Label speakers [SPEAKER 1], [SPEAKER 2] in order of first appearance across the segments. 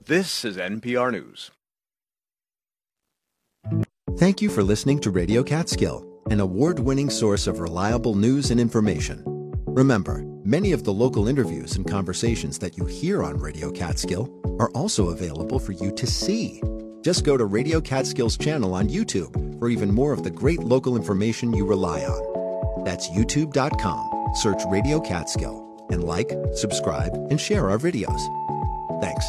[SPEAKER 1] This is NPR News.
[SPEAKER 2] Thank you for listening to Radio Catskill, an award-winning source of reliable news and information. Remember, many of the local interviews and conversations that you hear on Radio Catskill are also available for you to see. Just go to Radio Catskill's channel on YouTube for even more of the great local information you rely on. That's youtube.com. Search Radio Catskill and like, subscribe, and share our videos. Thanks.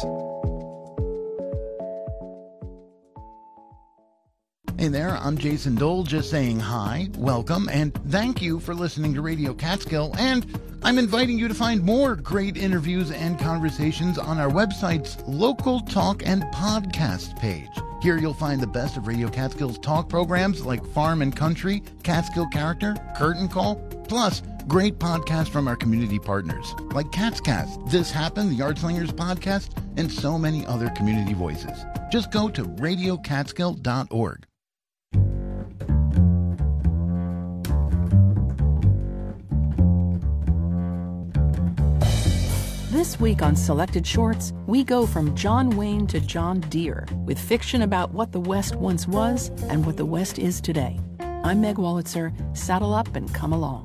[SPEAKER 3] Hey there, I'm Jason Dole, just saying hi, welcome, and thank you for listening to Radio Catskill, and I'm inviting you to find more great interviews and conversations on our website's Local Talk and Podcast page. Here you'll find the best of Radio Catskill's talk programs like Farm and Country, Catskill Character, Curtain Call, plus great podcasts from our community partners like Catscast, This Happened, the Artslingers podcast, and so many other community voices. Just go to radiocatskill.org.
[SPEAKER 4] This week on Selected Shorts, we go from John Wayne to John Deere with fiction about what the West once was and what the West is today. I'm Meg Wolitzer. Saddle up and come along.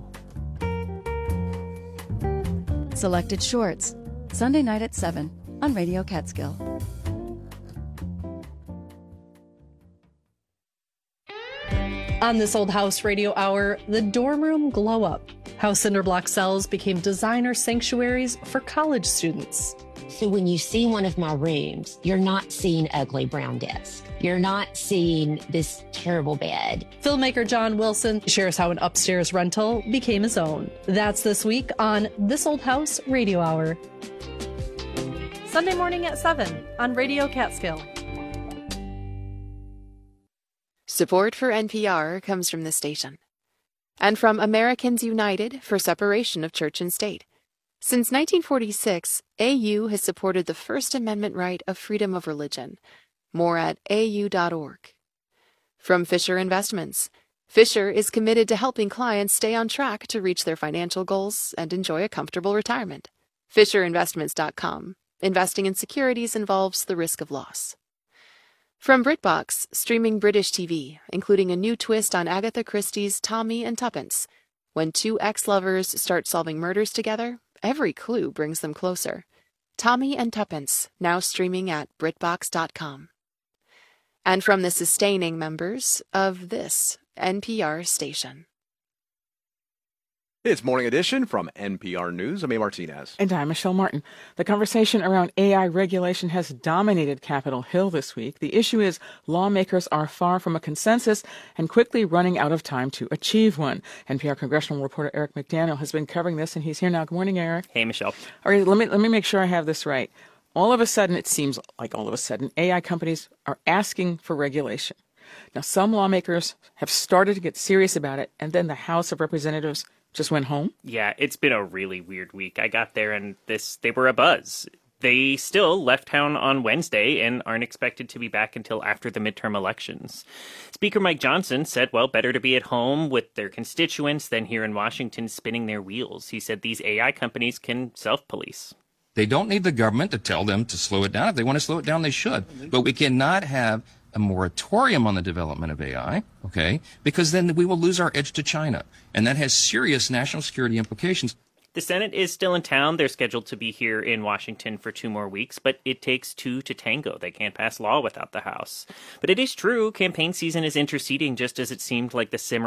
[SPEAKER 5] Selected Shorts, Sunday night at 7 on Radio Catskill.
[SPEAKER 6] On This Old House Radio Hour, the dorm room glow up. How cinderblock cells became designer sanctuaries for college students.
[SPEAKER 7] So when you see one of my rooms, you're not seeing ugly brown desk. You're not seeing this terrible bed.
[SPEAKER 6] Filmmaker John Wilson shares how an upstairs rental became his own. That's this week on This Old House Radio Hour.
[SPEAKER 8] Sunday morning at 7 on Radio Catskill.
[SPEAKER 9] Support for NPR comes from this station and from Americans United for Separation of Church and State. Since 1946, AU has supported the First Amendment right of freedom of religion. More at au.org. From Fisher Investments. Fisher is committed to helping clients stay on track to reach their financial goals and enjoy a comfortable retirement. FisherInvestments.com. Investing in securities involves the risk of loss. From BritBox, streaming British TV, including a new twist on Agatha Christie's Tommy and Tuppence. When two ex-lovers start solving murders together, every clue brings them closer. Tommy and Tuppence, now streaming at BritBox.com. And from the sustaining members of this NPR station.
[SPEAKER 1] It's Morning Edition from NPR News. I'm A. Martinez.
[SPEAKER 10] And I'm Michelle Martin. The conversation around AI regulation has dominated Capitol Hill this week. The issue is lawmakers are far from a consensus and quickly running out of time to achieve one. NPR congressional reporter Eric McDaniel has been covering this, and he's here now. Good morning, Eric.
[SPEAKER 11] Hey, Michelle.
[SPEAKER 10] All right, let me make sure I have this right. All of a sudden, it seems like all of a sudden, AI companies are asking for regulation. Now, some lawmakers have started to get serious about it, and then the House of Representatives just went home?
[SPEAKER 11] Yeah, it's been a really weird week. I got there and they were abuzz. They still left town on Wednesday and aren't expected to be back until after the midterm elections. Speaker Mike Johnson said, well, better to be at home with their constituents than here in Washington spinning their wheels. He said these AI companies can self-police.
[SPEAKER 12] They don't need the government to tell them to slow it down. If they want to slow it down, they should. But we cannot have a moratorium on the development of AI, okay? Because then we will lose our edge to China. And that has serious national security implications.
[SPEAKER 11] The Senate is still in town. They're scheduled to be here in Washington for 2 more weeks, but it takes two to tango. They can't pass law without the House. But it is true, campaign season is interceding just as it seemed like the simmer